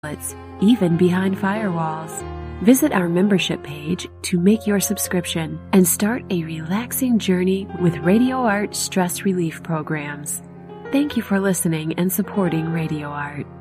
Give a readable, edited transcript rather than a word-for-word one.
even behind firewalls. Visit our membership page to make your subscription and start a relaxing journey with Radio Art stress relief programs. Thank you for listening and supporting Radio Art.